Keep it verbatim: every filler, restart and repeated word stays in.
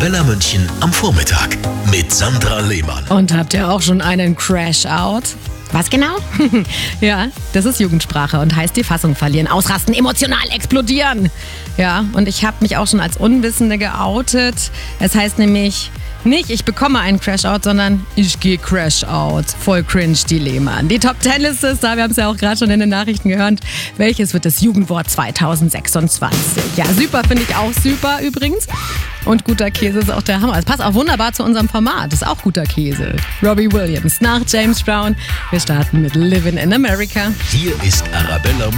Arabella München am Vormittag mit Sandra Lehmann. Und habt ihr auch schon einen Crash-Out? Was genau? Ja, das ist Jugendsprache und heißt die Fassung verlieren, ausrasten, emotional explodieren. Ja, und ich habe mich auch schon als Unwissende geoutet. Es heißt nämlich nicht, ich bekomme einen Crash-Out, sondern ich gehe Crash-Out. Voll cringe, die Lehmann. Die Top Ten Liste ist da, wir haben es ja auch gerade schon in den Nachrichten gehört. Welches wird das Jugendwort zwanzig sechsundzwanzig? Ja, super, finde ich auch super übrigens. Und guter Käse ist auch der Hammer. Es passt auch wunderbar zu unserem Format. Das ist auch guter Käse. Robbie Williams nach James Brown. Wir starten mit Living in America. Hier ist Arabella